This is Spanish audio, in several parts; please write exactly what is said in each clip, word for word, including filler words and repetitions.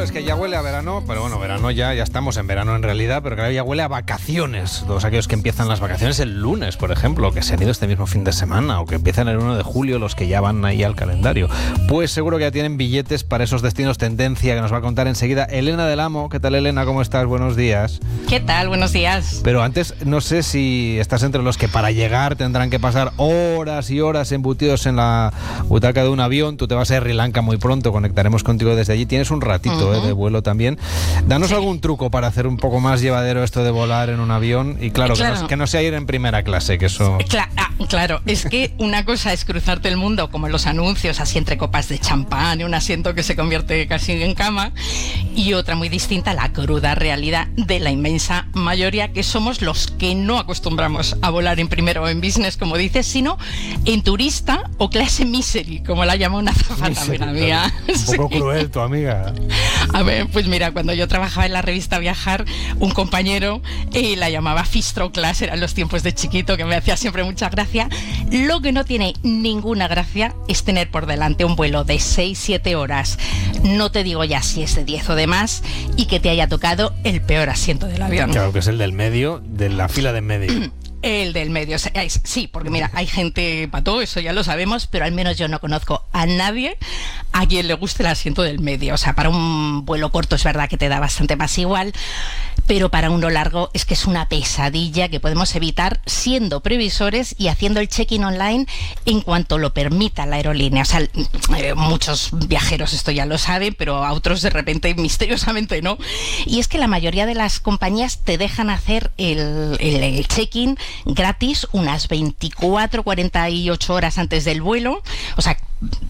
claro, es que ya huele a verano, pero bueno, verano ya, ya estamos en verano en realidad, pero claro, ya huele a vacaciones. Todos aquellos que empiezan las vacaciones el lunes, por ejemplo, que se han ido este mismo fin de semana, o que empiezan el uno de julio, los que ya van ahí al calendario. Pues seguro que ya tienen billetes para esos destinos tendencia que nos va a contar enseguida Elena del Amo. ¿Qué tal, Elena? ¿Cómo estás? Buenos días. ¿Qué tal? Buenos días. Pero antes, no sé si estás entre los que para llegar tendrán que pasar horas y horas embutidos en la butaca de un avión. Tú te vas a Sri Lanka muy pronto, conectaremos contigo desde allí. Tienes un ratito uh-huh. eh, de vuelo también. Danos sí. algún truco para hacer un poco más llevadero esto de volar en un avión. Y claro, claro. Que, no, que no sea ir en primera clase, que eso... Cla- ah, claro, es que una cosa es cruzarte el mundo, como en los anuncios, así entre copas de champán, un asiento que se convierte casi en cama, y otra muy distinta, la cruda realidad de la inmensa mayoría, que somos los que no acostumbramos a volar en primero o en business, como dices, sino en turista o clase misery, como la llama una azafata mía. Un poco sí. cruel tu amiga. A ver, pues mira, cuando yo trabajaba en la revista Viajar, un compañero eh, la llamaba Fistro Class, eran los tiempos de chiquito, que me hacía siempre mucha gracia. Lo que no tiene ninguna gracia es tener por delante un vuelo de seis siete horas, no te digo ya si es de diez o de más, y que te haya tocado el peor asiento del avión. Claro, que es el del medio, de la fila de en medio. El del medio, sí, porque mira, hay gente pató, eso ya lo sabemos, pero al menos yo no conozco a nadie a quien le guste el asiento del medio. O sea, para un vuelo corto es verdad que te da bastante más igual, pero para uno largo es que es una pesadilla que podemos evitar siendo previsores y haciendo el check-in online en cuanto lo permita la aerolínea. O sea, eh, muchos viajeros esto ya lo saben, pero a otros de repente misteriosamente no. Y es que la mayoría de las compañías te dejan hacer el, el, el check-in gratis unas veinticuatro, cuarenta y ocho horas antes del vuelo. O sea,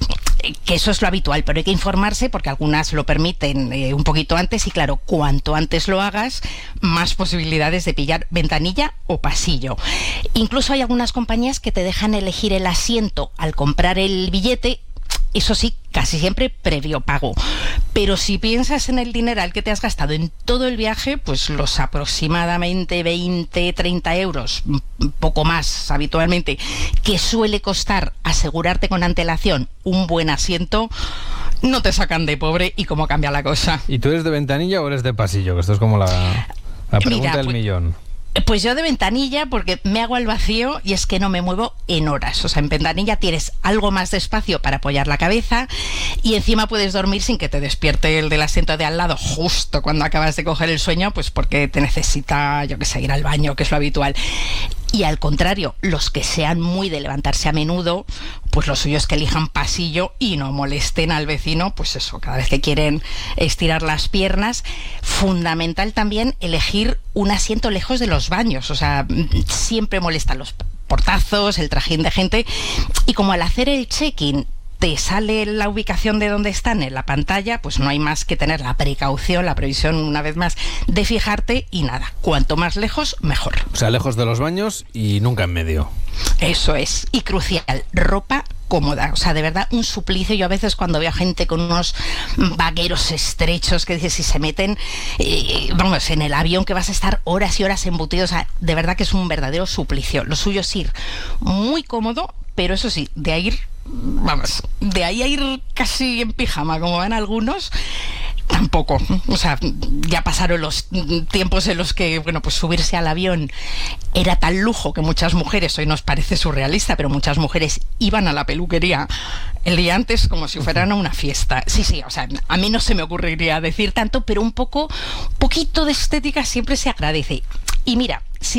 que eso es lo habitual, pero hay que informarse porque algunas lo permiten eh, un poquito antes, y claro, cuanto antes lo hagas, más posibilidades de pillar ventanilla o pasillo. Incluso hay algunas compañías que te dejan elegir el asiento al comprar el billete. Eso sí, casi siempre previo pago. Pero si piensas en el dineral que te has gastado en todo el viaje, pues los aproximadamente veinte, treinta euros, poco más habitualmente, que suele costar asegurarte con antelación un buen asiento, no te sacan de pobre. ¿Y cómo cambia la cosa? ¿Y tú eres de ventanilla o eres de pasillo? Que esto es como la, la pregunta Mira, del pues, millón. Pues yo de ventanilla, porque me hago al vacío y es que no me muevo en horas. O sea, en ventanilla tienes algo más de espacio para apoyar la cabeza y encima puedes dormir sin que te despierte el del asiento de al lado justo cuando acabas de coger el sueño, pues porque te necesita, yo que sé, ir al baño, que es lo habitual. Y al contrario, los que sean muy de levantarse a menudo, pues lo suyo es que elijan pasillo y no molesten al vecino, pues eso, cada vez que quieren estirar las piernas. Fundamental también elegir un asiento lejos de los baños, o sea, siempre molestan los portazos, el trajín de gente, y como al hacer el check-in te sale la ubicación de dónde están en la pantalla, pues no hay más que tener la precaución, la previsión, una vez más, de fijarte, y nada, cuanto más lejos, mejor. O sea, lejos de los baños y nunca en medio. Eso es, y crucial, ropa cómoda, o sea, de verdad, un suplicio. Yo a veces cuando veo a gente con unos vaqueros estrechos que dices, si se meten, eh, vamos, en el avión que vas a estar horas y horas embutido, o sea, de verdad que es un verdadero suplicio. Lo suyo es ir muy cómodo, pero eso sí, de ahí ir, vamos, de ahí a ir casi en pijama, como van algunos, tampoco. O sea, ya pasaron los tiempos en los que, bueno, pues subirse al avión era tal lujo que muchas mujeres, hoy nos parece surrealista, pero muchas mujeres iban a la peluquería el día antes como si fueran a una fiesta. Sí, sí, o sea, a mí no se me ocurriría decir tanto, pero un poco, poquito de estética siempre se agradece. Y mira, si